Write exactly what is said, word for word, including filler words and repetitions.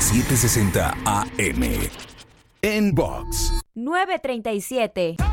setecientos sesenta A M. En Box. nueve treinta y siete.